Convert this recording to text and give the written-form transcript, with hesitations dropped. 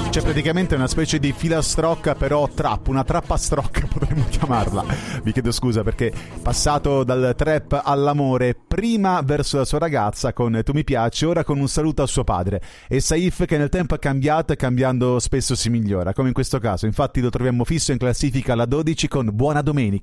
C'è praticamente una specie di filastrocca, però trap, una trappastrocca potremmo chiamarla. Vi chiedo scusa perché passato dal trap all'amore, prima verso la sua ragazza con Tu mi piaci, ora con un saluto a suo padre. E Saif che nel tempo è cambiato e cambiando spesso si migliora, come in questo caso. Infatti lo troviamo fisso in classifica alla 12 con Buona Domenica.